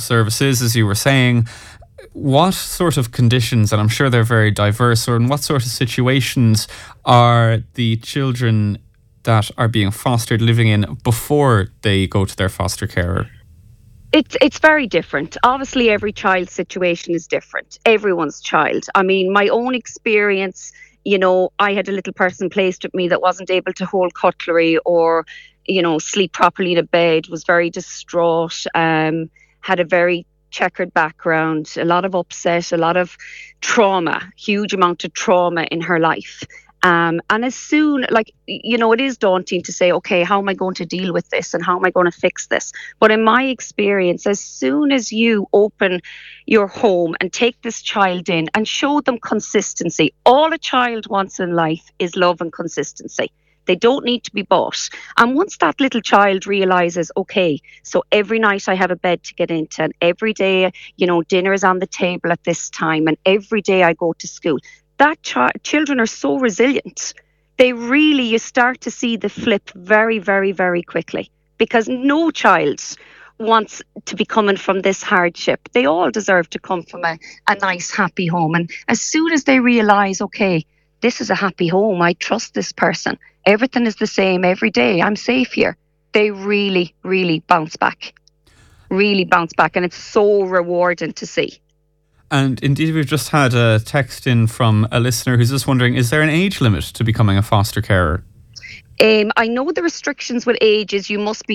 services, as you were saying. What sort of conditions, and I'm sure they're very diverse, or in what sort of situations are the children that are being fostered living in before they go to their foster carer? It's very different. Obviously, every child's situation is different. Everyone's child. I mean, my own experience, I had a little person placed with me that wasn't able to hold cutlery or, sleep properly in a bed, was very distraught, had a very checkered background, a lot of upset, a lot of trauma, huge amount of trauma in her life. And as soon, it is daunting to say, okay, how am I going to deal with this and how am I going to fix this? But in my experience, as soon as you open your home and take this child in and show them consistency, all a child wants in life is love and consistency. They don't need to be bought. And once that little child realizes, okay, so every night I have a bed to get into, and every day, dinner is on the table at this time, and every day I go to school, that children are so resilient. You start to see the flip very, very, very quickly, because no child wants to be coming from this hardship. They all deserve to come from a nice, happy home. And as soon as they realize, okay, this is a happy home, I trust this person, everything is the same every day, I'm safe here, they really, really bounce back. Really bounce back. And it's so rewarding to see. And indeed, we've just had a text in from a listener who's just wondering, is there an age limit to becoming a foster carer? I know the restrictions with age is you must be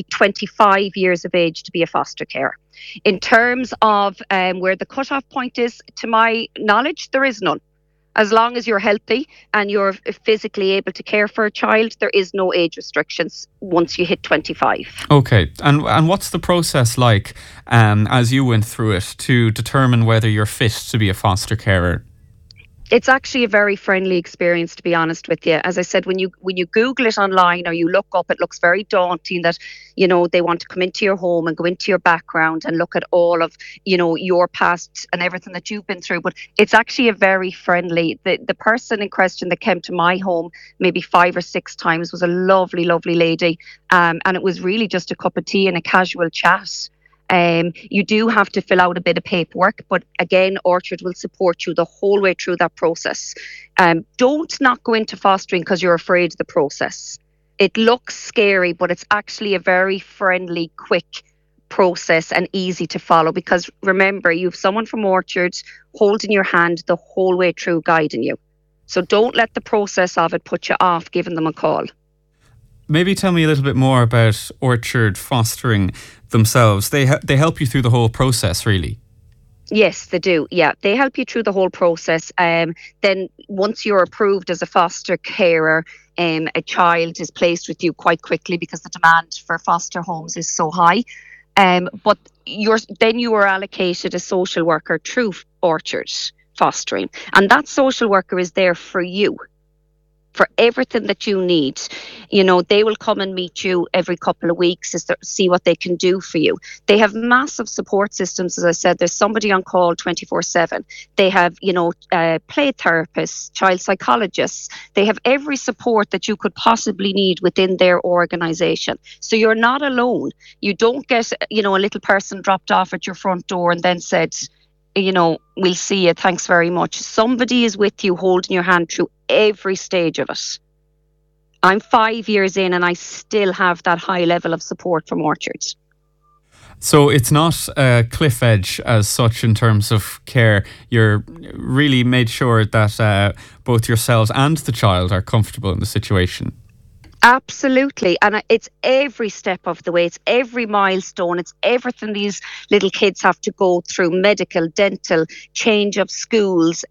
25 years of age to be a foster carer. In terms of where the cutoff point is, to my knowledge, there is none. As long as you're healthy and you're physically able to care for a child, there is no age restrictions once you hit 25. Okay. And what's the process like, as you went through it, to determine whether you're fit to be a foster carer? It's actually a very friendly experience, to be honest with you. As I said, when you Google it online or you look up, it looks very daunting that, they want to come into your home and go into your background and look at all of, your past and everything that you've been through. But it's actually a very friendly, the person in question that came to my home maybe 5 or 6 times was a lovely, lovely lady. And it was really just a cup of tea and a casual chat. You do have to fill out a bit of paperwork, but again, Orchard will support you the whole way through that process. Don't not go into fostering because you're afraid of the process. It looks scary, but it's actually a very friendly, quick process and easy to follow, because remember, you have someone from Orchard holding your hand the whole way through, guiding you. So don't let the process of it put you off giving them a call. Maybe tell me a little bit more about Orchard Fostering themselves. They help you through the whole process, really. Yes, they do. Yeah, they help you through the whole process. Then once you're approved as a foster carer, a child is placed with you quite quickly because the demand for foster homes is so high. But you are allocated a social worker through Orchard Fostering, and that social worker is there for you, for everything that you need. They will come and meet you every couple of weeks to see what they can do for you. They have massive support systems. As I said, there's somebody on call 24/7. They have, play therapists, child psychologists. They have every support that you could possibly need within their organisation. So you're not alone. You don't get, a little person dropped off at your front door and then said, we'll see you, thanks very much. Somebody is with you holding your hand through every stage of it. I'm 5 years in and I still have that high level of support from Orchard. So it's not a cliff edge as such in terms of care. You're really made sure that both yourselves and the child are comfortable in the situation. Absolutely. And it's every step of the way. It's every milestone. It's everything these little kids have to go through: medical, dental, change of schools,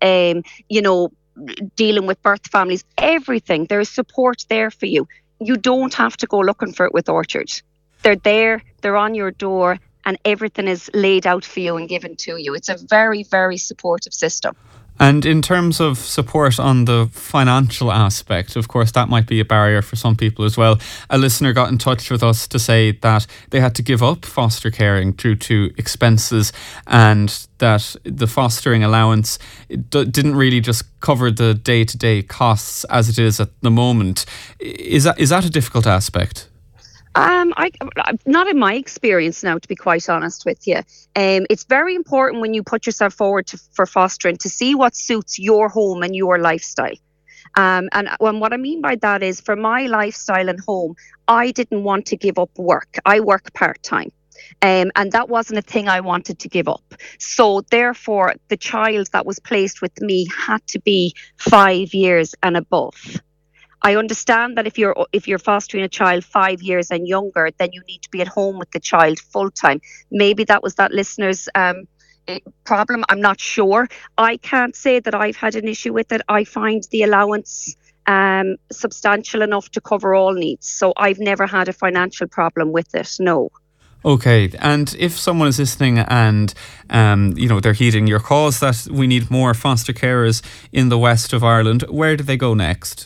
dealing with birth families, everything. There is support there for you. You don't have to go looking for it with Orchard. They're there, they're on your door, and everything is laid out for you and given to you. It's a very, very supportive system. And in terms of support on the financial aspect, of course, that might be a barrier for some people as well. A listener got in touch with us to say that they had to give up foster caring due to expenses, and that the fostering allowance didn't really just cover the day-to-day costs as it is at the moment. Is that a difficult aspect? Not in my experience now, to be quite honest with you. It's very important when you put yourself forward for fostering to see what suits your home and your lifestyle. And what I mean by that is, for my lifestyle and home, I didn't want to give up work. I work part-time. And that wasn't a thing I wanted to give up. So therefore, the child that was placed with me had to be 5 years and above. I understand that if you're fostering a child 5 years and younger, then you need to be at home with the child full time. Maybe that was that listener's problem. I'm not sure. I can't say that I've had an issue with it. I find the allowance substantial enough to cover all needs. So I've never had a financial problem with it. No. Okay, and if someone is listening and, they're heeding your cause that we need more foster carers in the west of Ireland, where do they go next?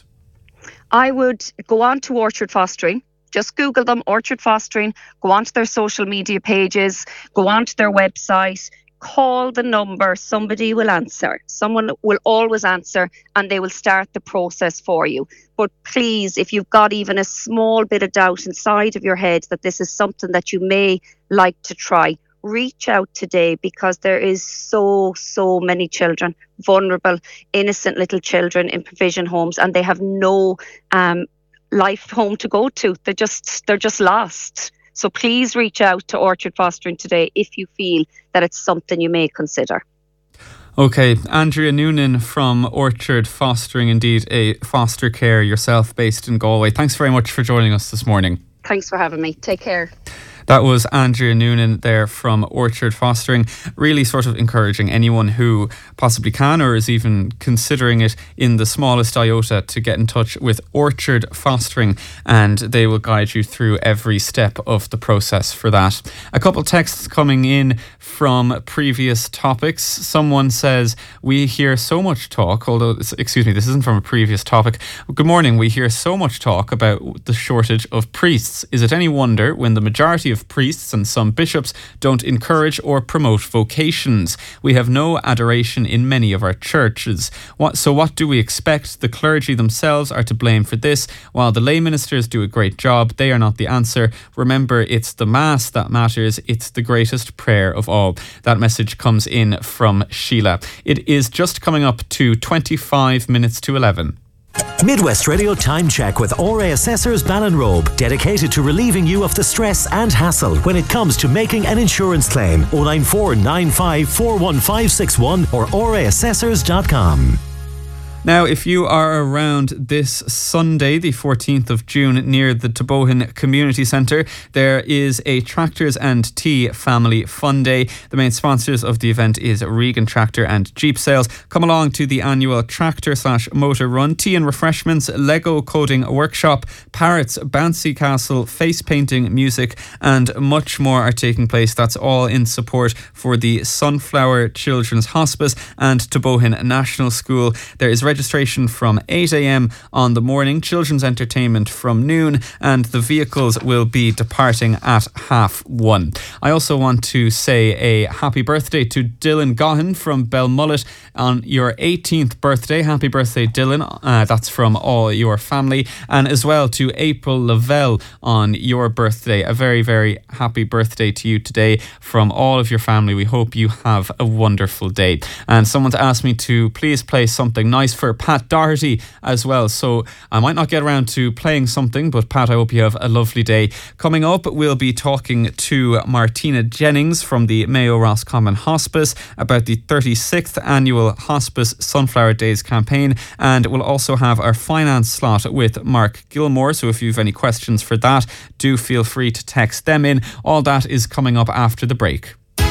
I would go on to Orchard Fostering. Just Google them, Orchard Fostering. Go on to their social media pages. Go on to their website. Call the number. Somebody will answer. Someone will always answer, and they will start the process for you. But please, if you've got even a small bit of doubt inside of your head that this is something that you may like to try, reach out today, because there is so many children, vulnerable, innocent little children in provision homes, and they have no life home to go to. They're just lost. So please reach out to Orchard Fostering today if you feel that it's something you may consider. Okay, Andrea Noonan from Orchard Fostering, indeed a foster care yourself based in Galway. Thanks very much for joining us this morning. Thanks for having me. Take care. That was Andrea Noonan there from Orchard Fostering, really sort of encouraging anyone who possibly can or is even considering it in the smallest iota to get in touch with Orchard Fostering, and they will guide you through every step of the process for that. A couple texts coming in from previous topics. Someone says, we hear so much talk, this isn't from a previous topic. Good morning, we hear so much talk about the shortage of priests. Is it any wonder when the majority of priests and some bishops don't encourage or promote vocations? We have no adoration in many of our churches. So what do we expect? The clergy themselves are to blame for this, while the lay ministers do a great job. They are not the answer. Remember, it's the Mass that matters. It's the greatest prayer of all. That message comes in from Sheila. It is just coming up to 25 minutes to 11. Midwest Radio Time Check with RA Assessors Ballinrobe, dedicated to relieving you of the stress and hassle when it comes to making an insurance claim. 094 95 41561 or raassessors.com. Now, if you are around this Sunday, the 14th of June, near the Tobohin Community Centre, there is a Tractors and Tea Family Fun Day. The main sponsors of the event is Regan Tractor and Jeep Sales. Come along to the annual tractor/motor run, tea and refreshments, Lego coding workshop, parrots, bouncy castle, face painting, music, and much more are taking place. That's all in support for the Sunflower Children's Hospice and Tobohin National School. There is registration from 8 a.m. on the morning, children's entertainment from noon, and the vehicles will be departing at 1:30. I also want to say a happy birthday to Dylan Gahan from Belmullet on your 18th birthday. Happy birthday, Dylan. That's from all your family. And as well to April Lavelle on your birthday. A very, very happy birthday to you today from all of your family. We hope you have a wonderful day. And someone's asked me to please play something nice for Pat Doherty as well. So I might not get around to playing something, but Pat, I hope you have a lovely day. Coming up, we'll be talking to Martina Jennings from the Mayo Roscommon Hospice about the 36th annual Hospice Sunflower Days campaign, and we'll also have our finance slot with Mark Gilmore. So if you have any questions for that, do feel free to text them in. All that is coming up after the break.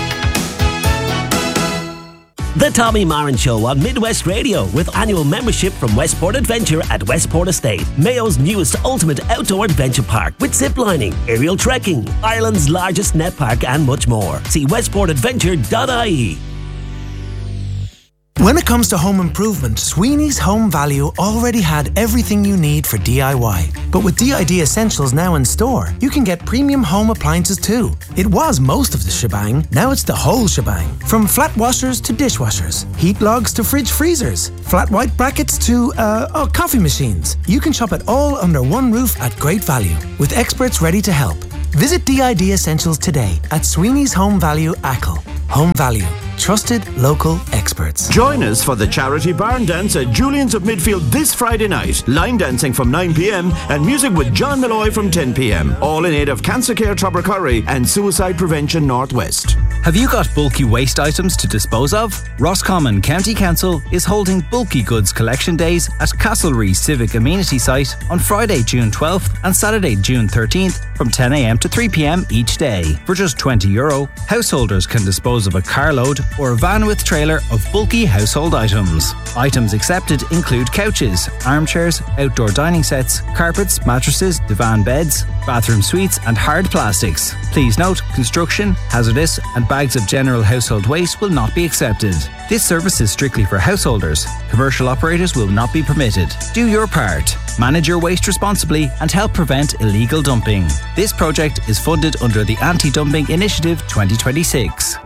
The Tommy Marin Show on Midwest Radio, with annual membership from Westport Adventure at Westport Estate, Mayo's newest ultimate outdoor adventure park with ziplining, aerial trekking, Ireland's largest net park, and much more. See westportadventure.ie. When it comes to home improvement, Sweeney's Home Value already had everything you need for DIY. But with DID Essentials now in store, you can get premium home appliances too. It was most of the shebang, now it's the whole shebang. From flat washers to dishwashers, heat logs to fridge freezers, flat white brackets to, coffee machines. You can shop it all under one roof at great value, with experts ready to help. Visit DID Essentials today at Sweeney's Home Value Achill. Home Value. Trusted local experts. Join us for the charity barn dance at Julian's of Midfield this Friday night. Line dancing from 9 p.m. and music with John Malloy from 10 p.m. All in aid of Cancer Care Tubbercurry and Suicide Prevention Northwest. Have you got bulky waste items to dispose of? Roscommon County Council is holding bulky goods collection days at Castlereagh Civic Amenity Site on Friday, June 12th and Saturday, June 13th from 10 a.m. to 3 p.m. each day. For just €20, householders can dispose of a carload or a van with trailer of bulky household items. Items accepted include couches, armchairs, outdoor dining sets, carpets, mattresses, divan beds, bathroom suites and hard plastics. Please note, construction, hazardous and bags of general household waste will not be accepted. This service is strictly for householders. Commercial operators will not be permitted. Do your part. Manage your waste responsibly and help prevent illegal dumping. This project is funded under the Anti-Dumping Initiative 2026.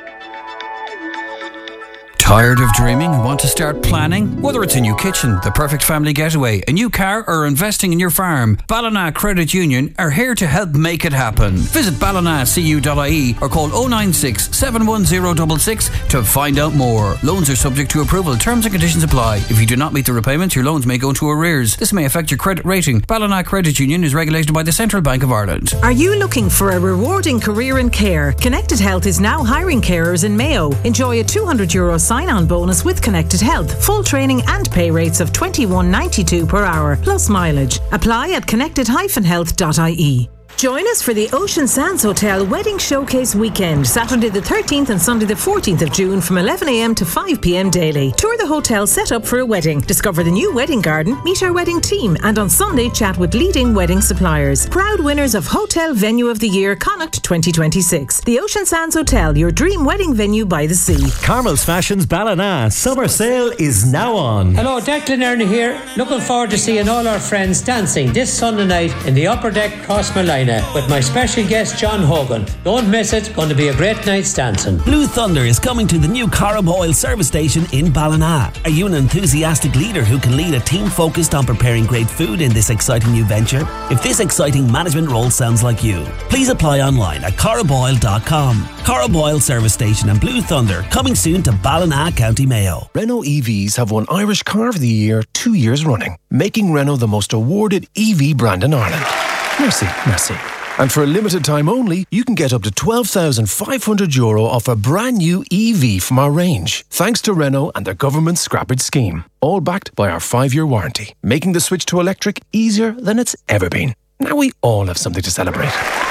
Tired of dreaming and want to start planning? Whether it's a new kitchen, the perfect family getaway, a new car or investing in your farm, Ballina Credit Union are here to help make it happen. Visit ballinacu.ie or call 096 71066 to find out more. Loans are subject to approval. Terms and conditions apply. If you do not meet the repayments, your loans may go into arrears. This may affect your credit rating. Ballina Credit Union is regulated by the Central Bank of Ireland. Are you looking for a rewarding career in care? Connected Health is now hiring carers in Mayo. Enjoy a €200 sign-on bonus with Connected Health. Full training and pay rates of $21.92 per hour, plus mileage. Apply at connected-health.ie. Join us for the Ocean Sands Hotel Wedding Showcase Weekend, Saturday the 13th and Sunday the 14th of June from 11 a.m. to 5 p.m. daily. Tour the hotel set up for a wedding, discover the new wedding garden, meet our wedding team, and on Sunday chat with leading wedding suppliers. Proud winners of Hotel Venue of the Year Connacht 2026. The Ocean Sands Hotel, your dream wedding venue by the sea. Carmel's Fashions Ballina summer sale is now on. Hello, Declan Ernie here. Looking forward to seeing all our friends dancing this Sunday night in the Upper Deck Crossmolina with my special guest John Hogan. Don't miss it, going to be a great night's dancing. Blue Thunder is coming to the new Carib Oil service station in Ballina. Are you an enthusiastic leader who can lead a team focused on preparing great food in this exciting new venture? If this exciting management role sounds like you, please apply online at cariboil.com. Carib Oil service station and Blue Thunder coming soon to Ballina, County Mayo. Renault EVs have won Irish Car of the Year 2 years running, making Renault the most awarded EV brand in Ireland. Merci. And for a limited time only, you can get up to €12,500 off a brand new EV from our range, thanks to Renault and their government scrappage scheme. All backed by our 5-year warranty, making the switch to electric easier than it's ever been. Now we all have something to celebrate.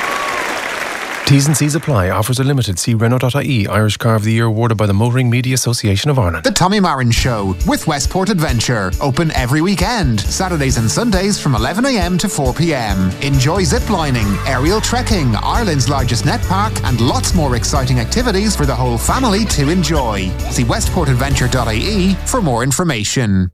T's and C's apply. Offers are limited. See Renault.ie. Irish Car of the Year awarded by the Motoring Media Association of Ireland. The Tommy Marin Show with Westport Adventure. Open every weekend. Saturdays and Sundays from 11 a.m. to 4 p.m. Enjoy ziplining, aerial trekking, Ireland's largest net park, and lots more exciting activities for the whole family to enjoy. See westportadventure.ie for more information.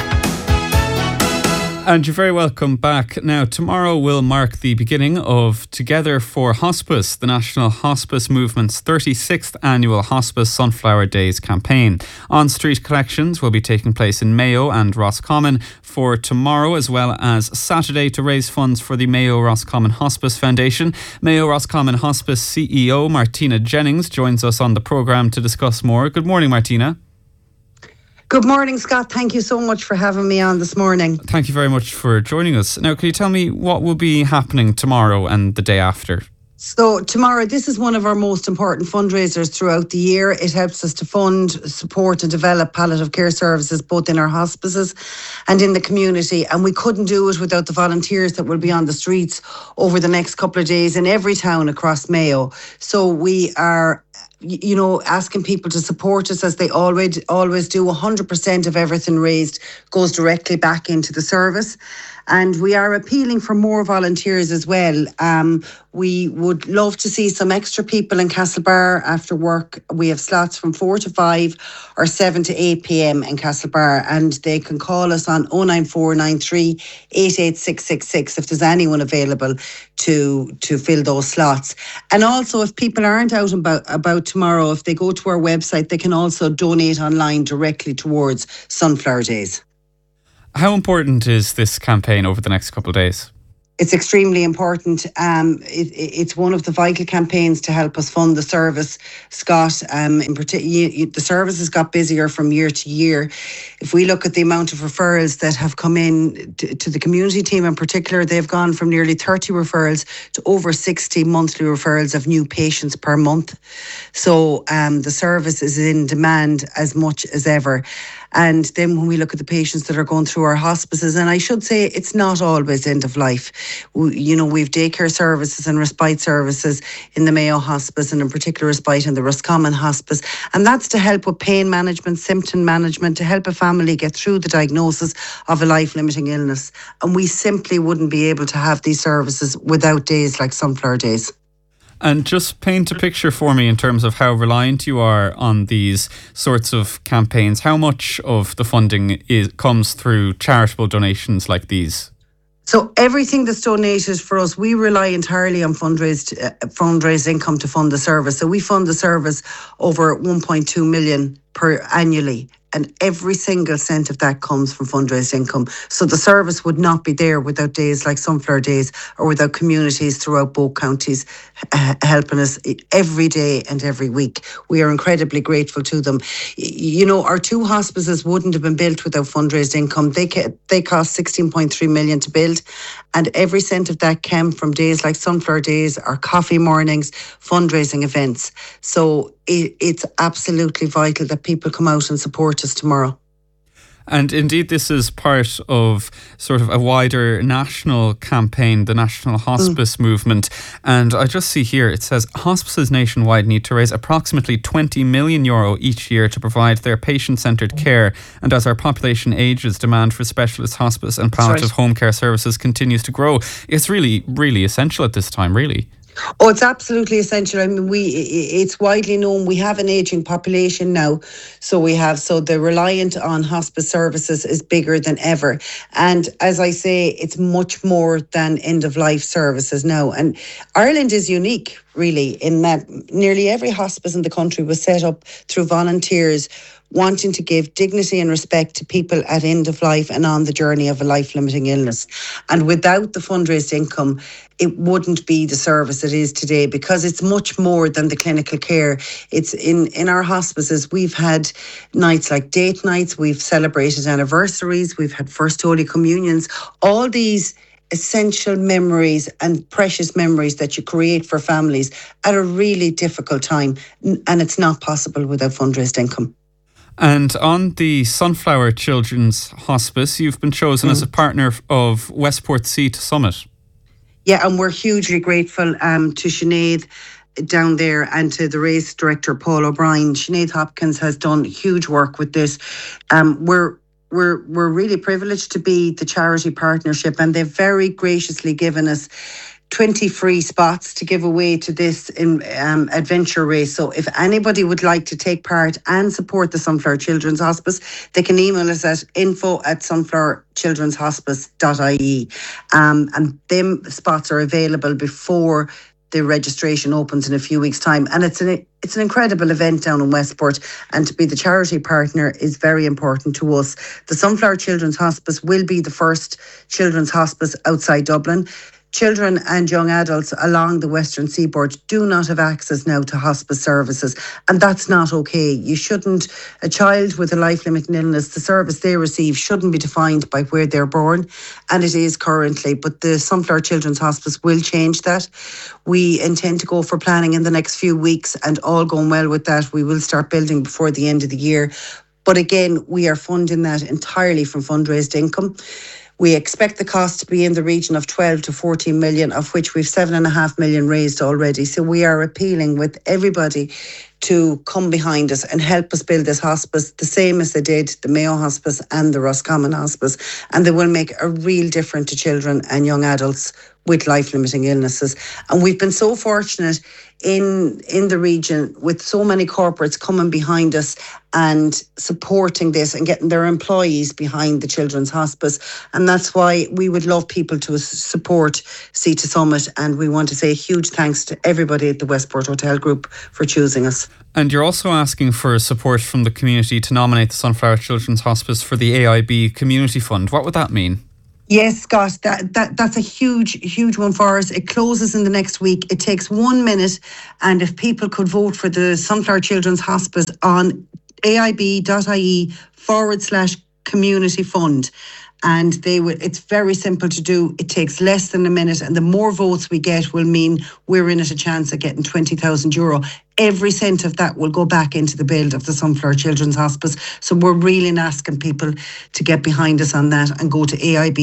And you're very welcome back. Now, tomorrow will mark the beginning of Together for Hospice, the National Hospice Movement's 36th annual Hospice Sunflower Days campaign. On-street collections will be taking place in Mayo and Roscommon for tomorrow, as well as Saturday, to raise funds for the Mayo Roscommon Hospice Foundation. Mayo Roscommon Hospice CEO Martina Jennings joins us on the programme to discuss more. Good morning, Martina. Good morning, Scott. Thank you so much for having me on this morning. Thank you very much for joining us. Now, can you tell me what will be happening tomorrow and the day after? So tomorrow, this is one of our most important fundraisers throughout the year. It helps us to fund, support and develop palliative care services both in our hospices and in the community. And we couldn't do it without the volunteers that will be on the streets over the next couple of days in every town across Mayo. So we are asking people to support us as they always do. 100% of everything raised goes directly back into the service. And we are appealing for more volunteers as well. We would love to see some extra people in Castlebar after work. We have slots from 4 to 5 or 7 to 8 p.m. in Castlebar, and they can call us on 09493 88666 if there's anyone available to fill those slots. And also, if people aren't out and about tomorrow, if they go to our website, they can also donate online directly towards Sunflower Days. How important is this campaign over the next couple of days? It's extremely important. It's one of the vital campaigns to help us fund the service, Scott. In particular, the service has got busier from year to year. If we look at the amount of referrals that have come in to the community team in particular, they've gone from nearly 30 referrals to over 60 monthly referrals of new patients per month. So the service is in demand as much as ever. And then when we look at the patients that are going through our hospices, and I should say it's not always end of life. We've daycare services and respite services in the Mayo Hospice, and in particular respite in the Roscommon Hospice. And that's to help with pain management, symptom management, to help a family get through the diagnosis of a life-limiting illness. And we simply wouldn't be able to have these services without days like Sunflower Days. And just paint a picture for me in terms of how reliant you are on these sorts of campaigns. How much of the funding comes through charitable donations like these? So everything that's donated for us, we rely entirely on fundraised income to fund the service. So we fund the service over 1.2 million per annually. And every single cent of that comes from fundraised income. So the service would not be there without days like Sunflower Days or without communities throughout both counties helping us every day and every week. We are incredibly grateful to them. Our two hospices wouldn't have been built without fundraised income. They cost 16.3 million to build, and every cent of that came from days like Sunflower Days, our coffee mornings, fundraising events. So it's absolutely vital that people come out and support us tomorrow. And indeed, this is part of sort of a wider national campaign, the National Hospice Movement. And I just see here, it says hospices nationwide need to raise approximately €20 million each year to provide their patient-centred care. And as our population ages, demand for specialist hospice and palliative home care services continues to grow. It's really, really essential at this time, really. Oh, it's absolutely essential. I mean, it's widely known we have an ageing population now. So the reliant on hospice services is bigger than ever. And as I say, it's much more than end of life services now. And Ireland is unique, really, in that nearly every hospice in the country was set up through volunteers wanting to give dignity and respect to people at end of life and on the journey of a life-limiting illness. And without the fundraised income, it wouldn't be the service it is today, because it's much more than the clinical care. It's in our hospices, we've had nights like date nights, we've celebrated anniversaries, we've had First Holy Communions, all these essential memories and precious memories that you create for families at a really difficult time. And it's not possible without fundraised income. And on the Sunflower Children's Hospice, you've been chosen as a partner of Westport Sea to Summit. Yeah, and we're hugely grateful to Sinead down there and to the race director, Paul O'Brien. Sinead Hopkins has done huge work with this. We're really privileged to be the charity partnership, and they've very graciously given us 20 free spots to give away to this adventure race. So if anybody would like to take part and support the Sunflower Children's Hospice, they can email us at info@sunflowerchildrenshospice.ie. And them spots are available before the registration opens in a few weeks' time. And it's an incredible event down in Westport, and to be the charity partner is very important to us. The Sunflower Children's Hospice will be the first children's hospice outside Dublin. Children and young adults along the Western Seaboard do not have access now to hospice services, and that's not okay. A child with a life-limiting illness, the service they receive shouldn't be defined by where they're born, and it is currently, but the Sunflower Children's Hospice will change that. We intend to go for planning in the next few weeks, and all going well with that, we will start building before the end of the year. But again, we are funding that entirely from fundraised income. We expect the cost to be in the region of 12 to 14 million, of which we've 7.5 million raised already. So we are appealing with everybody to come behind us and help us build this hospice, the same as they did the Mayo Hospice and the Roscommon Hospice. And they will make a real difference to children and young adults with life-limiting illnesses. And we've been so fortunate in the region with so many corporates coming behind us and supporting this and getting their employees behind the Children's Hospice. And that's why we would love people to support CETA Summit. And we want to say a huge thanks to everybody at the Westport Hotel Group for choosing us. And you're also asking for support from the community to nominate the Sunflower Children's Hospice for the AIB Community Fund. What would that mean? Yes, Scott, that's a huge one for us. It closes in the next week. It takes 1 minute. And if people could vote for the Sunflower Children's Hospice on aib.ie/community fund. And it's very simple to do. It takes less than a minute. And the more votes we get will mean we're in at a chance of getting €20,000. Every cent of that will go back into the build of the Sunflower Children's Hospice. So we're really asking people to get behind us on that and go to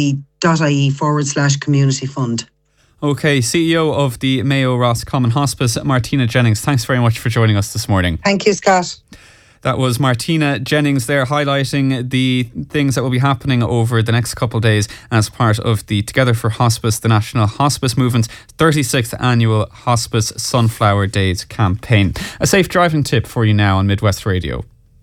aib.ie/community fund. Okay, CEO of the Mayo Roscommon Hospice, Martina Jennings, thanks very much for joining us this morning. Thank you, Scott. That was Martina Jennings there highlighting the things that will be happening over the next couple of days as part of the Together for Hospice, the National Hospice Movement's 36th Annual Hospice Sunflower Days campaign. A safe driving tip for you now on Midwest Radio.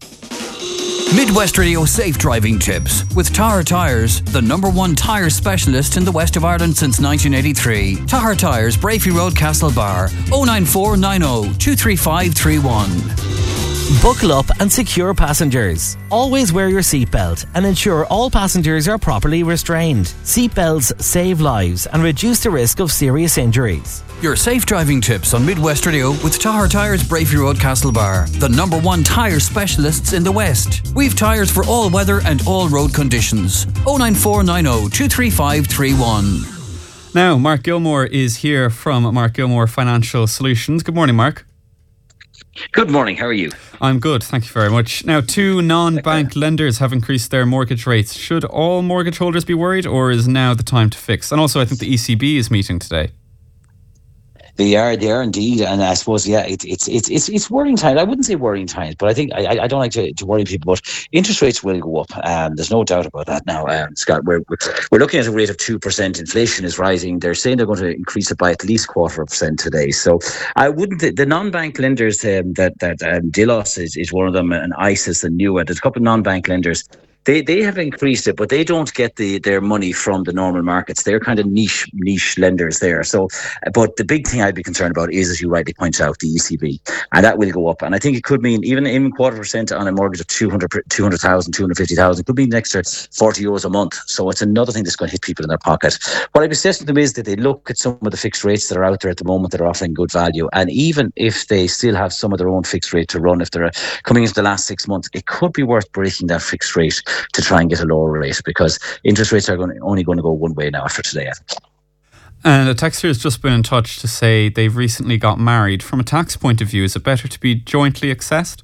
Midwest Radio safe driving tips with Tahar Tyres, the #1 tyre specialist in the west of Ireland since 1983. Tahar Tyres, Brafey Road, Castlebar, 09490 23531. Buckle up and secure passengers. Always wear your seatbelt and ensure all passengers are properly restrained. Seatbelts save lives and reduce the risk of serious injuries. Your safe driving tips on Midwest Radio with Tahar Tyres, Brafey Road, Castlebar, the #1 tyre specialists in the West. We've tyres for all weather and all road conditions. 09490 23531. Now, Mark Gilmore is here from Mark Gilmore Financial Solutions. Good morning, Mark. Good morning, how are you? I'm good, thank you very much. Now, 2 non-bank lenders have increased their mortgage rates. Should all mortgage holders be worried, or is now the time to fix? And also, I think the ECB is meeting today. They are indeed, and I suppose it's worrying times. I wouldn't say worrying times, but I think I don't like to worry people. But interest rates will go up. There's no doubt about that now, Scott. We're looking at a rate of 2%. Inflation is rising. They're saying they're going to increase it by at least 0.25% today. So I wouldn't. The non-bank lenders that Delos is one of them, and ISIS and Nua. There's a couple of non-bank lenders. They have increased it, but they don't get their money from the normal markets. They're kind of niche lenders there. So, but the big thing I'd be concerned about is, as you rightly point out, the ECB, and that will go up. And I think it could mean even 0.25% on a mortgage of 200,000, 250,000 could mean an extra €40 a month. So it's another thing that's going to hit people in their pocket. What I'd be suggesting to them is that they look at some of the fixed rates that are out there at the moment that are offering good value, and even if they still have some of their own fixed rate to run, if they're coming into the last 6 months, it could be worth breaking that fixed rate to try and get a lower rate, because interest rates are only going to go one way now after today, I think. And a texter has just been in touch to say they've recently got married. From a tax point of view, is it better to be jointly accessed?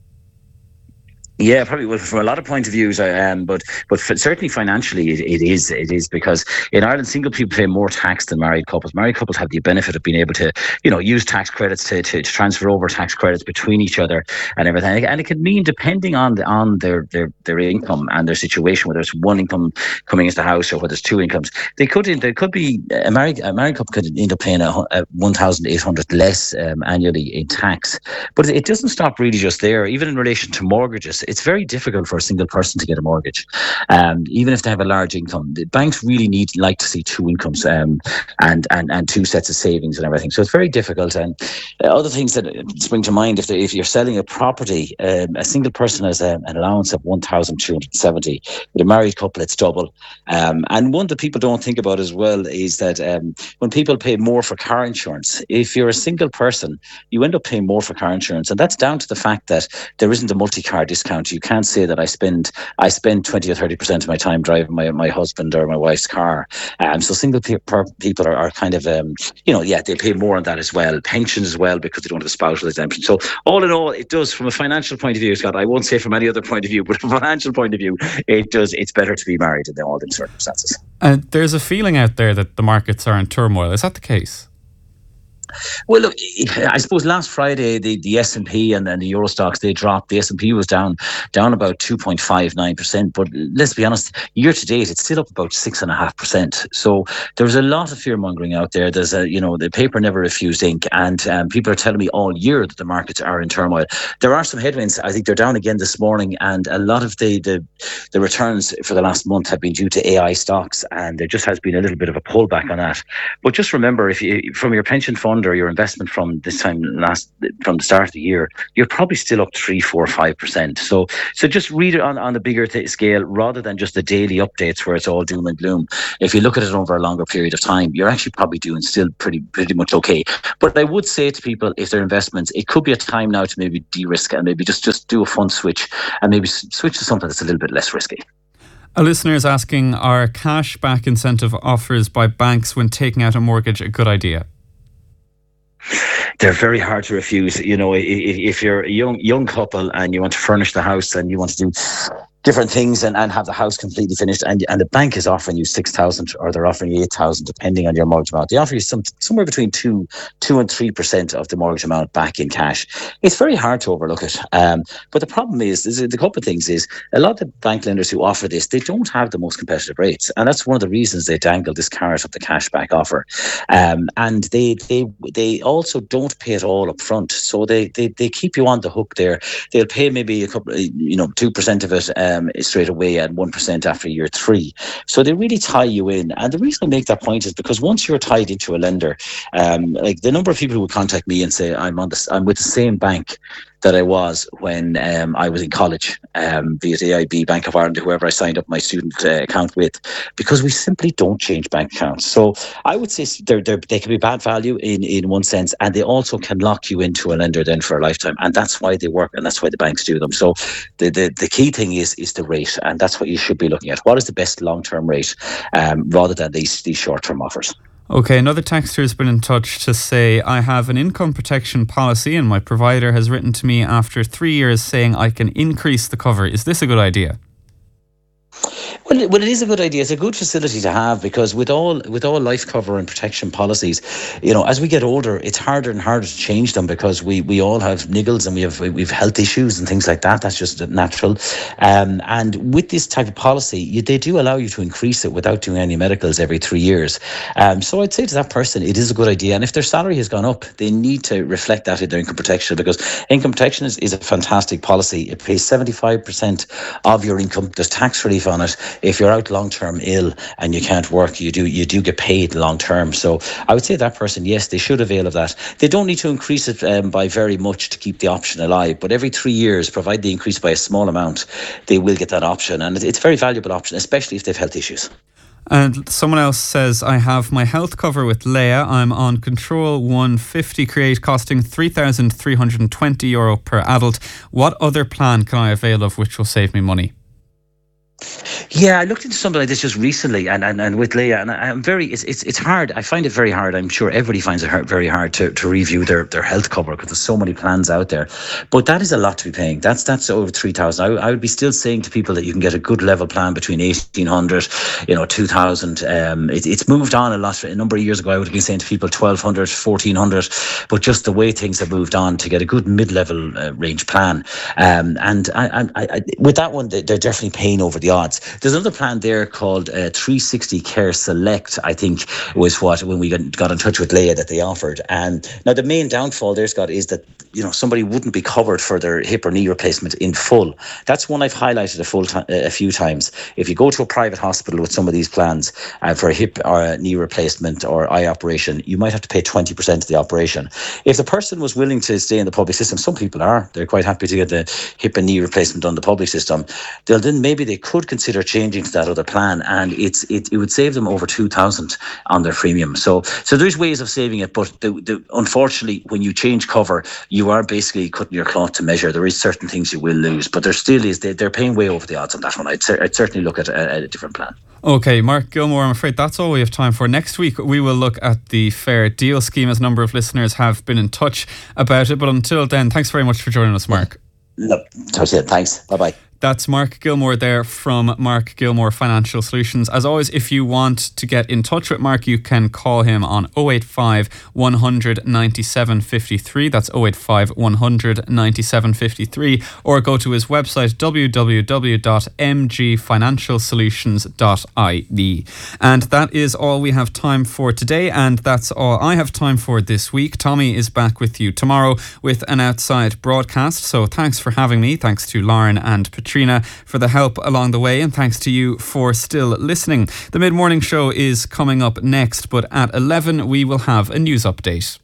Yeah, probably from a lot of point of views, but certainly financially it is, because in Ireland single people pay more tax than married couples. Married couples have the benefit of being able to, use tax credits to transfer over tax credits between each other and everything. And it could mean, depending on their income and their situation, whether it's one income coming into the house or whether it's 2 incomes, there could be a married couple could end up paying 1,800 less annually in tax. But it doesn't stop really just there. Even in relation to mortgages, it's very difficult for a single person to get a mortgage, even if they have a large income. The banks really like to see 2 incomes and 2 sets of savings and everything. So it's very difficult. And other things that spring to mind: if you're selling a property, a single person has an allowance of 1,270. With a married couple, it's double. And one that people don't think about as well is that when people pay more for car insurance, if you're a single person, you end up paying more for car insurance, and that's down to the fact that there isn't a multi-car discount account. You can't say that I spend 20 or 30% of my time driving my husband or my wife's car. So single people are kind of, they pay more on that as well. Pensions as well, because they don't have a spousal exemption. So all in all, it does, from a financial point of view, Scott, I won't say from any other point of view, but from a financial point of view, it's better to be married in all them circumstances. There's a feeling out there that the markets are in turmoil. Is that the case? Well, look, I suppose last Friday the S&P and then the Euro stocks, they dropped. The S&P was down about 2.59%. But let's be honest, year to date, it's still up about 6.5%. So there's a lot of fear mongering out there. There's the paper never refused ink, and people are telling me all year that the markets are in turmoil. There are some headwinds. I think they're down again this morning, and a lot of the returns for the last month have been due to AI stocks, and there just has been a little bit of a pullback on that. But just remember, if you, from your pension fund or your investment from the start of the year, you're probably still up 3, 4, 5%. So just read it on the bigger scale rather than just the daily updates where it's all doom and gloom. If you look at it over a longer period of time, you're actually probably doing still pretty much okay. But I would say to people, if they're investments, it could be a time now to maybe de-risk and maybe just do a fund switch and maybe switch to something that's a little bit less risky. A listener is asking, are cashback incentive offers by banks when taking out a mortgage a good idea? They're very hard to refuse. If you're a young couple and you want to furnish the house and you want to do different things and have the house completely finished, and the bank is offering you 6,000 or they're offering you 8,000 depending on your mortgage amount. They offer you somewhere between 2 and 3% of the mortgage amount back in cash. It's very hard to overlook it. But the problem is the couple of things is a lot of the bank lenders who offer this, they don't have the most competitive rates, and that's one of the reasons they dangle this carrot of the cashback offer. And they also don't pay it all up front, so they keep you on the hook there. They'll pay maybe a couple, 2% of it straight away and 1% after year 3. So they really tie you in. And the reason I make that point is because once you're tied into a lender, like the number of people who would contact me and say, I'm with the same bank that I was when I was in college, be it AIB, Bank of Ireland, whoever I signed up my student account with, because we simply don't change bank accounts. So I would say they can be bad value in one sense, and they also can lock you into a lender then for a lifetime. And that's why they work, and that's why the banks do them. So the key thing is the rate, and that's what you should be looking at. What is the best long-term rate rather than these short-term offers? Okay, another texter has been in touch to say, I have an income protection policy and my provider has written to me after 3 years saying I can increase the cover. Is this a good idea? Well, it is a good idea. It's a good facility to have, because with all life cover and protection policies, as we get older, it's harder and harder to change them, because we all have niggles and we've health issues and things like that. That's just natural. And with this type of policy, they do allow you to increase it without doing any medicals every 3 years. So I'd say to that person, it is a good idea. And if their salary has gone up, they need to reflect that in their income protection, because income protection is a fantastic policy. It pays 75% of your income. There's tax relief on it. If you're out long-term ill and you can't work, you do get paid long-term. So I would say that person, yes, they should avail of that. They don't need to increase it by very much to keep the option alive, but every 3 years, provide they increase by a small amount, they will get that option. And it's a very valuable option, especially if they've health issues. And someone else says, I have my health cover with Leia. I'm on Control 150 Create, costing €3,320 per adult. What other plan can I avail of which will save me money? Yeah, I looked into something like this just recently, and with Leia, and I'm it's hard. I find it very hard. I'm sure everybody finds it very hard to review their health cover, because there's so many plans out there. But that is a lot to be paying. That's over 3,000. I would be still saying to people that you can get a good level plan between 1,800, 2,000. It's moved on a lot. A number of years ago, I would have been saying to people 1,200, 1,400. But just the way things have moved on, to get a good mid-level range plan, and I with that one, they're definitely paying over the odds. There's another plan there called 360 Care Select, I think was when we got in touch with Leia that they offered. And now the main downfall there, Scott, is that somebody wouldn't be covered for their hip or knee replacement in full. That's one I've highlighted a few times. If you go to a private hospital with some of these plans for a hip or a knee replacement or eye operation, you might have to pay 20% of the operation. If the person was willing to stay in the public system, some people are, they're quite happy to get the hip and knee replacement on the public system, then maybe they could consider changing to that other plan, and it would save them over 2,000 on their premium. So there's ways of saving it, but unfortunately, when you change cover, you are basically cutting your cloth to measure. There is certain things you will lose, but there still is. They're paying way over the odds on that one. I'd certainly look at a different plan. Okay, Mark Gilmore, I'm afraid that's all we have time for. Next week, we will look at the Fair Deal scheme, as a number of listeners have been in touch about it. But until then, thanks very much for joining us, Mark. No, thanks. Bye-bye. That's Mark Gilmore there from Mark Gilmore Financial Solutions. As always, if you want to get in touch with Mark, you can call him on 085 100 97 53. That's 085 100 97 53. Or go to his website, www.mgfinancialsolutions.ie. And that is all we have time for today, and that's all I have time for this week. Tommy is back with you tomorrow with an outside broadcast. So thanks for having me. Thanks to Lauren and Patricia for the help along the way, and thanks to you for still listening. The mid-morning show is coming up next, but at 11 we will have a news update.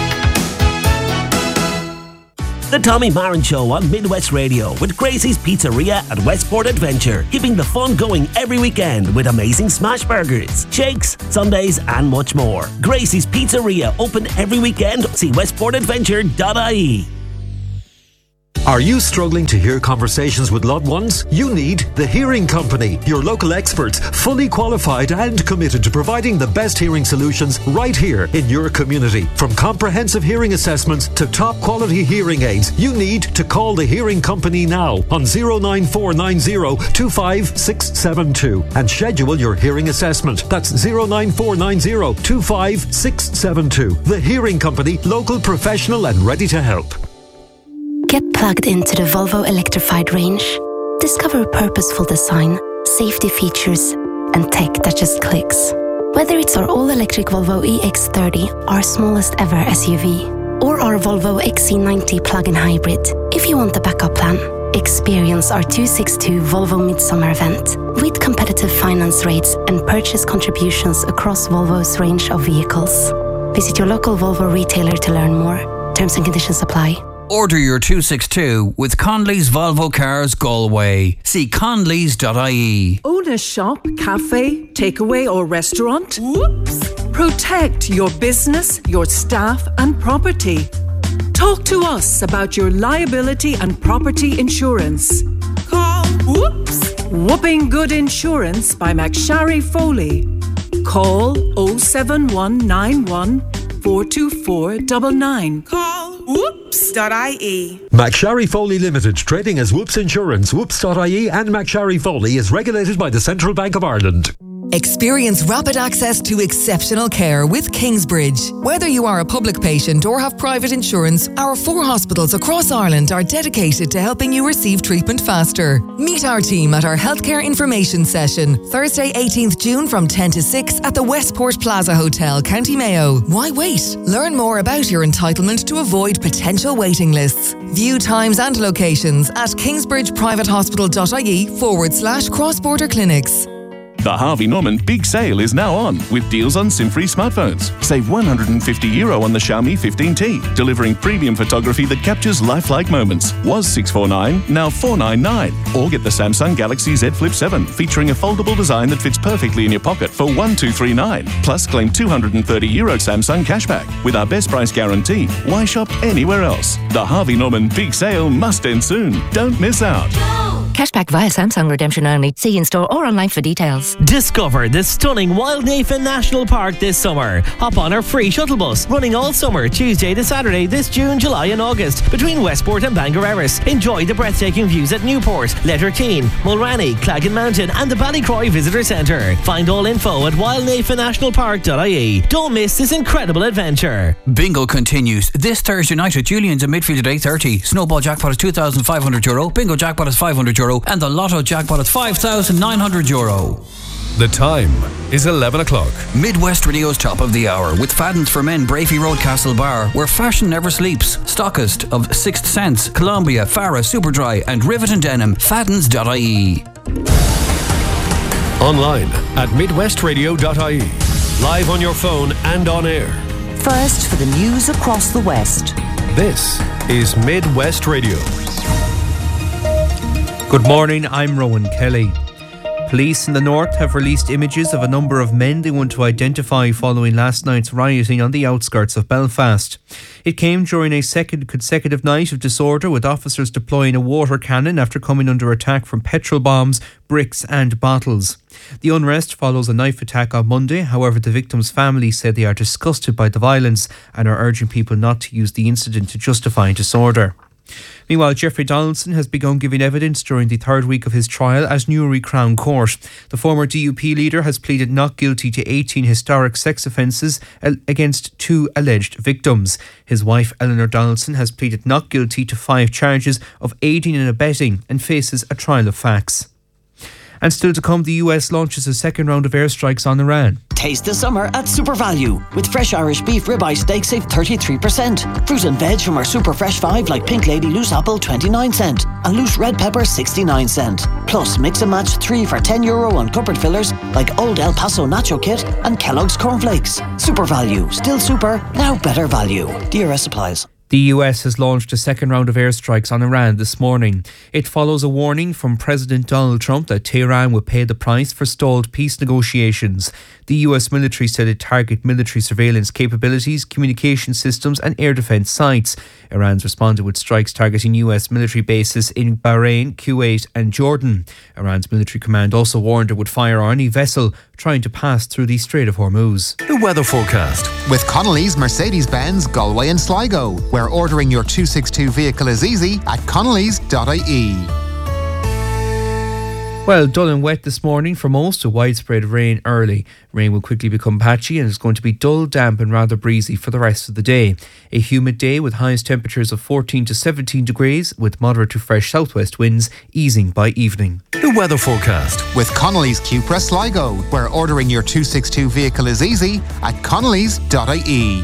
The Tommy Marin Show on Midwest Radio with Gracie's Pizzeria at Westport Adventure, keeping the fun going every weekend with amazing smash burgers, shakes, sundaes and much more. Gracie's Pizzeria, open every weekend. See westportadventure.ie. Are you struggling to hear conversations with loved ones? You need The Hearing Company, your local experts, fully qualified and committed to providing the best hearing solutions right here in your community. From comprehensive hearing assessments to top quality hearing aids, you need to call The Hearing Company now on 09490 25672 and schedule your hearing assessment. That's 09490 25672. The Hearing Company, local, professional and ready to help. Get plugged into the Volvo electrified range. Discover purposeful design, safety features, and tech that just clicks. Whether it's our all-electric Volvo EX30, our smallest ever SUV, or our Volvo XC90 plug-in hybrid, if you want a backup plan, experience our 262 Volvo Midsummer event with competitive finance rates and purchase contributions across Volvo's range of vehicles. Visit your local Volvo retailer to learn more. Terms and conditions apply. Order your 262 with Conley's Volvo Cars Galway. See conleys.ie. Own a shop, cafe, takeaway or restaurant? Whoops! Protect your business, your staff and property. Talk to us about your liability and property insurance. Call Whoops! Whooping Good Insurance by McSharry Foley. Call 07191 424 99. Call whoops.ie. McSharry Foley Limited, trading as Whoops Insurance, whoops.ie and McSharry Foley is regulated by the Central Bank of Ireland. Experience rapid access to exceptional care with Kingsbridge. Whether you are a public patient or have private insurance, our 4 hospitals across Ireland are dedicated to helping you receive treatment faster. Meet our team at our Healthcare Information Session, Thursday 18th June from 10 to 6 at the Westport Plaza Hotel, County Mayo. Why wait? Learn more about your entitlement to avoid potential waiting lists. View times and locations at kingsbridgeprivatehospital.ie/cross-border clinics. The Harvey Norman Big Sale is now on with deals on SIM-free smartphones. Save €150 on the Xiaomi 15T, delivering premium photography that captures lifelike moments. Was $649, now $499. Or get the Samsung Galaxy Z Flip 7, featuring a foldable design that fits perfectly in your pocket for $1,239. Plus, claim €230 Samsung cashback. With our best price guarantee, why shop anywhere else? The Harvey Norman Big Sale must end soon. Don't miss out. Cashback via Samsung redemption only. See in store or online for details. Discover the stunning Wildnafen National Park this summer. Hop on our free shuttle bus, running all summer, Tuesday to Saturday this June, July and August, between Westport and Bangor Erris. Enjoy the breathtaking views at Newport, Letterkeene, Mulranny, Claggan Mountain and the Ballycroy Visitor Centre. Find all info at wildnafennationalpark.ie. Don't miss this incredible adventure. Bingo continues this Thursday night at Julian's in midfield at 8:30. Snowball jackpot is €2,500, bingo jackpot is €500 and the lotto jackpot is €5,900. The time is 11 o'clock. Midwest Radio's top of the hour with Fadden's for Men, Brafey Road, Castle Bar, where fashion never sleeps. Stockist of Sixth Sense, Columbia, Farah, Superdry and Rivet and Denim. Faddens.ie. Online at midwestradio.ie. Live on your phone and on air. First for the news across the West. This is Midwest Radio. Good morning, I'm Rowan Kelly. Police in the north have released images of a number of men they want to identify following last night's rioting on the outskirts of Belfast. It came during a second consecutive night of disorder, with officers deploying a water cannon after coming under attack from petrol bombs, bricks and bottles. The unrest follows a knife attack on Monday. However, the victims' families said they are disgusted by the violence and are urging people not to use the incident to justify disorder. Meanwhile, Jeffrey Donaldson has begun giving evidence during the third week of his trial at Newry Crown Court. The former DUP leader has pleaded not guilty to 18 historic sex offences against 2 alleged victims. His wife, Eleanor Donaldson, has pleaded not guilty to 5 charges of aiding and abetting and faces a trial of facts. And still to come, the US launches a second round of airstrikes on Iran. Taste the summer at Super Value. With fresh Irish beef ribeye steak, save 33%. Fruit and veg from our Super Fresh 5 like Pink Lady loose apple 29 cent and loose red pepper 69 cent. Plus mix and match 3 for €10 on cupboard fillers like Old El Paso Nacho Kit and Kellogg's Cornflakes. Super Value. Still super, now better value. DRS supplies. The US has launched a second round of airstrikes on Iran this morning. It follows a warning from President Donald Trump that Tehran would pay the price for stalled peace negotiations. The US military said it targeted military surveillance capabilities, communication systems and air defence sites. Iran's responded with strikes targeting US military bases in Bahrain, Kuwait and Jordan. Iran's military command also warned it would fire on any vessel trying to pass through the Strait of Hormuz. The weather forecast. With Connolly's Mercedes-Benz, Galway and Sligo, where ordering your 262 vehicle is easy at connellys.ie. Well, dull and wet this morning for most, with widespread rain early. Rain will quickly become patchy and is going to be dull, damp and rather breezy for the rest of the day. A humid day with highest temperatures of 14 to 17 degrees, with moderate to fresh southwest winds easing by evening. The weather forecast. With Connolly's Cupra Sligo, where ordering your 262 vehicle is easy at connellys.ie.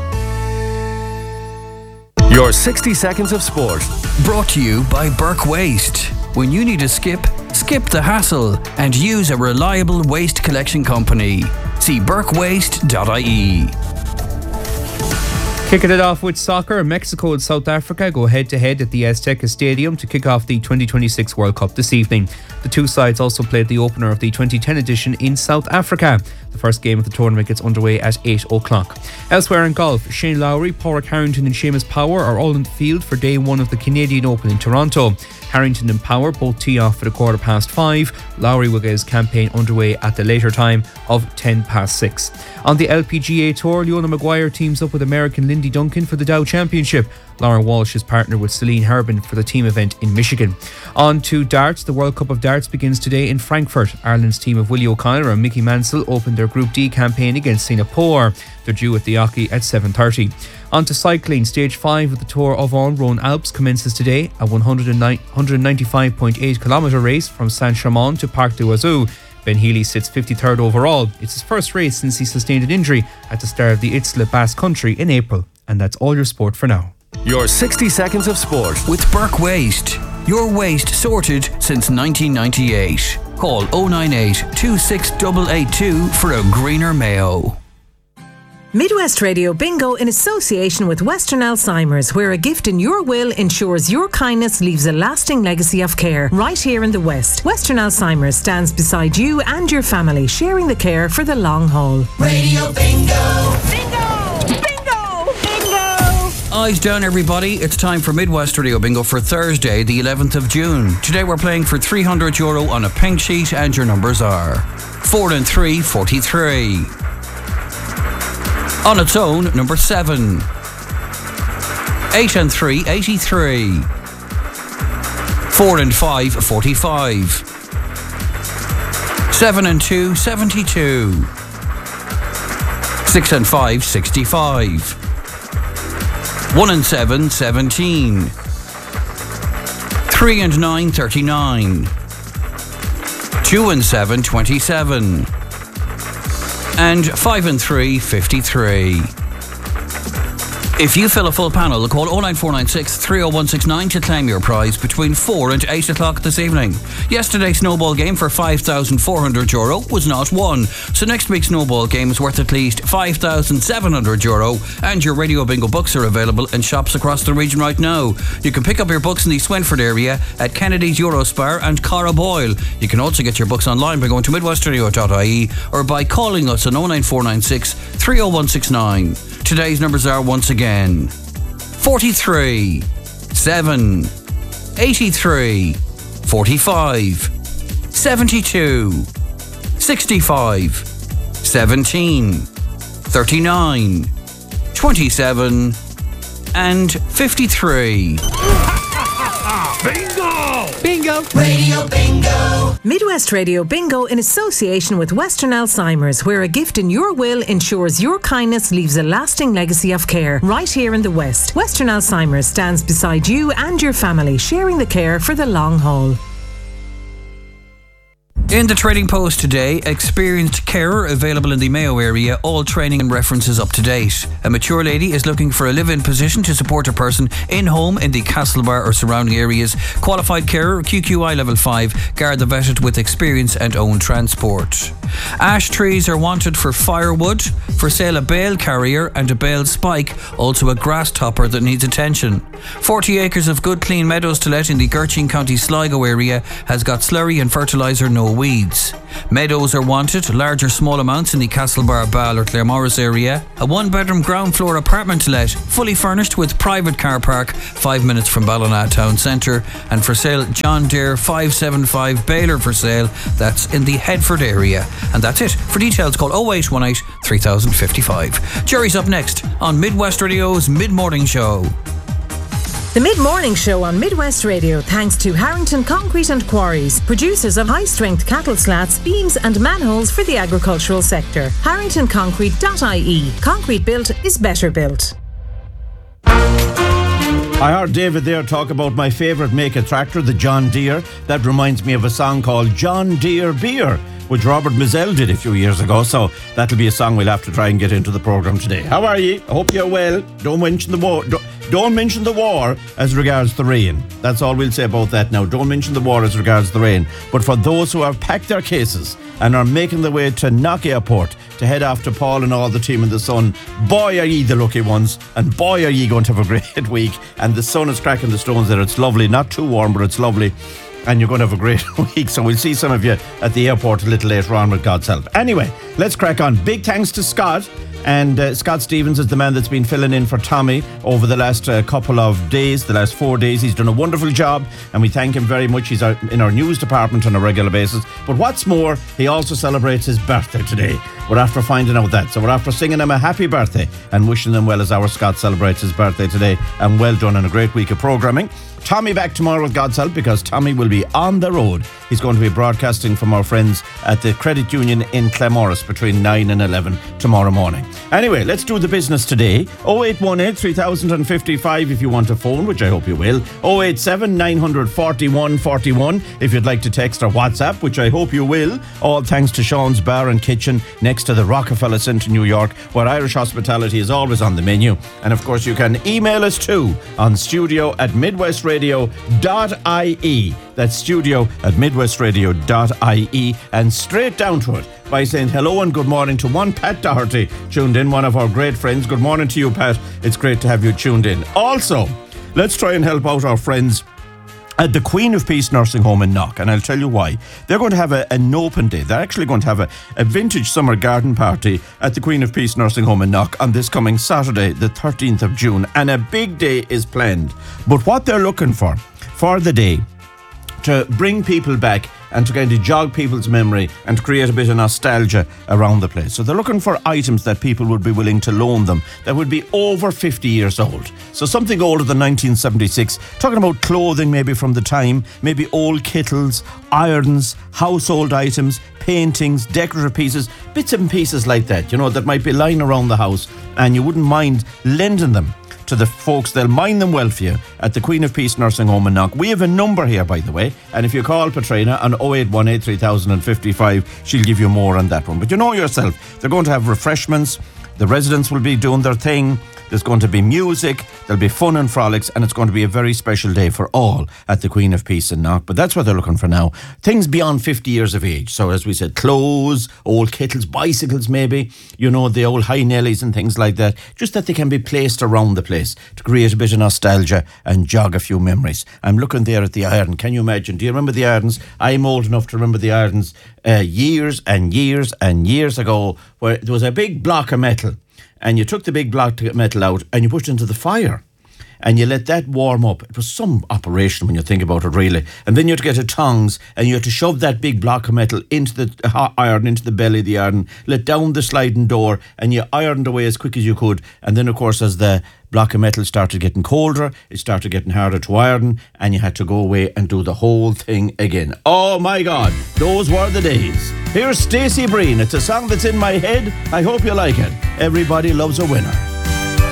Your 60 seconds of sport. Brought to you by Burke Waste. When you need a skip the hassle and use a reliable waste collection company. See burkewaste.ie. Kicking it off with soccer, Mexico and South Africa go head-to-head at the Azteca Stadium to kick off the 2026 World Cup this evening. The two sides also played the opener of the 2010 edition in South Africa. The first game of the tournament gets underway at 8 o'clock. Elsewhere in golf, Shane Lowry, Padraig Harrington and Seamus Power are all in the field for day one of the Canadian Open in Toronto. Harrington and Power both tee off at 5:15. Lowry will get his campaign underway at the later time of 6:10. On the LPGA Tour, Leona Maguire teams up with American Lindy Duncan for the Dow Championship. Lauren Walsh is partnered with Celine Herbin for the team event in Michigan. On to darts. The World Cup of Darts begins today in Frankfurt. Ireland's team of Willie O'Connor and Mickey Mansell opened their Group D campaign against Singapore. They're due at the Oche at 7:30. On to cycling. Stage 5 of the Tour of Rhone Alps commences today. A 195.8 kilometre race from Saint-Chamond to Parc d'Oiseau. Ben Healy sits 53rd overall. It's his first race since he sustained an injury at the start of the Itzla Basque Country in April. And that's all your sport for now. Your 60 seconds of sport. With Burke Waste. Your waste sorted since 1998. Call 098 26882 for a greener Mayo. Midwest Radio Bingo in association with Western Alzheimer's, where a gift in your will ensures your kindness leaves a lasting legacy of care right here in the West. Western Alzheimer's stands beside you and your family, sharing the care for the long haul. Radio Bingo! Eyes down, everybody. It's time for Midwest Radio Bingo for Thursday, the 11th of June. Today we're playing for €300 on a pink sheet, and your numbers are 4 and 3, 43. On its own, number 7. 8 and 3, 83. 4 and 5, 45. 7 and 2, 72. 6 and 5, 65. 1 and 7, 17. 3 and 9, 39. 2 and 7, 27. And 5 and 3, 53. If you fill a full panel, call 09496 30169 to claim your prize between 4 and 8 o'clock this evening. Yesterday's snowball game for €5,400 was not won, so next week's snowball game is worth at least €5,700, and your Radio Bingo books are available in shops across the region right now. You can pick up your books in the Swinford area at Kennedy's Eurospar and Cara Boyle. You can also get your books online by going to midwestradio.ie or by calling us on 09496 30169. Today's numbers are once again 43, 7, 83, 45, 72, 65, 17, 39, 27 and 53. Bingo! Radio Bingo! Midwest Radio Bingo in association with Western Alzheimer's, where a gift in your will ensures your kindness leaves a lasting legacy of care. Right here in the West, Western Alzheimer's stands beside you and your family, sharing the care for the long haul. In the Trading Post today, experienced carer available in the Mayo area, all training and references up to date. A mature lady is looking for a live-in position to support a person in-home in the Castlebar or surrounding areas. Qualified carer, QQI level 5, Garda vetted with experience and own transport. Ash trees are wanted for firewood. For sale, a bale carrier and a bale spike, also a grass topper that needs attention. 40 acres of good clean meadows to let in the Gertrude County Sligo area, has got slurry and fertiliser, no weeds. Meadows are wanted, large or small amounts in the Castlebar, Ball or Claremorris area. A one-bedroom ground floor apartment to let, fully furnished with private car park, 5 minutes from Ballina Town Centre. And for sale, John Deere 575 baler for sale, that's in the Headford area. And that's it. For details, call 0818 3055. Jerry's up next on Midwest Radio's Mid-Morning Show. The Mid-Morning Show on Midwest Radio, thanks to Harrington Concrete and Quarries, producers of high-strength cattle slats, beams and manholes for the agricultural sector. HarringtonConcrete.ie. Concrete built is better built. I heard David there talk about my favourite make of tractor, the John Deere. That reminds me of a song called John Deere Beer, which Robert Mizell did a few years ago, so that'll be a song we'll have to try and get into the programme today. How are ye? I hope you're well. Don't mention the war. Don't mention the war as regards the rain. That's all we'll say about that now. Don't mention the war as regards the rain. But for those who have packed their cases and are making their way to Knock Airport to head off to Paul and all the team in the sun, boy are ye the lucky ones, and boy are ye going to have a great week. And the sun is cracking the stones there. It's lovely, not too warm, but it's lovely. And you're going to have a great week. So we'll see some of you at the airport a little later on with God's help. Anyway, let's crack on. Big thanks to Scott. And Scott Stevens is the man that's been filling in for Tommy over the last couple of days, the last 4 days. He's done a wonderful job and we thank him very much. He's out in our news department on a regular basis. But what's more, he also celebrates his birthday today. We're after finding out that. So we're after singing him a happy birthday and wishing him well as our Scott celebrates his birthday today. And well done on a great week of programming. Tommy back tomorrow with God's help, because Tommy will be on the road. He's going to be broadcasting from our friends at the Credit Union in Claremorris between 9 and 11 tomorrow morning. Anyway, let's do the business today. 0818 3055 if you want to phone, which I hope you will. 087 941 41 if you'd like to text or WhatsApp, which I hope you will. All thanks to Sean's Bar and Kitchen next to the Rockefeller Centre, New York, where Irish hospitality is always on the menu. And of course, you can email us too on studio@midwestradio.ie. That's studio@midwestradio.ie, and straight down to it by saying hello and good morning to one Pat Doherty tuned in, one of our great friends. Good morning to you, Pat. It's great to have you tuned in. Also, let's try and help out our friends at the Queen of Peace Nursing Home in Knock, and I'll tell you why. They're going to have an open day. They're actually going to have a vintage summer garden party at the Queen of Peace Nursing Home in Knock on this coming Saturday, the 13th of June, and a big day is planned. But what they're looking for the day, to bring people back and to kind of jog people's memory and to create a bit of nostalgia around the place. So they're looking for items that people would be willing to loan them that would be over 50 years old. So something older than 1976, talking about clothing maybe from the time, maybe old kettles, irons, household items, paintings, decorative pieces, bits and pieces like that, you know, that might be lying around the house and you wouldn't mind lending them to the folks. They'll mind them well for you at the Queen of Peace Nursing Home in Knock. We have a number here, by the way, and if you call Patrina on 0818 3055, she'll give you more on that one. But you know yourself, they're going to have refreshments, The residents will be doing their thing. There's going to be music, there'll be fun and frolics, and it's going to be a very special day for all at the Queen of Peace in Knock. But that's what they're looking for now. Things beyond 50 years of age. So as we said, clothes, old kettles, bicycles maybe, you know, the old high nellies and things like that. Just that they can be placed around the place to create a bit of nostalgia and jog a few memories. I'm looking there at the Ireland. Can you imagine? Do you remember the Irelands? I'm old enough to remember the Irelands years and years and years ago, where there was a big block of metal. And you took the big block of metal out and you pushed it into the fire. And you let that warm up. It was some operation when you think about it, really. And then you had to get a tongs and you had to shove that big block of metal into the hot iron, into the belly of the iron, let down the sliding door, and you ironed away as quick as you could. And then, of course, as the block of metal started getting colder, it started getting harder to iron, and you had to go away and do the whole thing again. Oh my God, those were the days. Here's Stacey Breen. It's a song that's in my head. I hope you like it. Everybody loves a winner.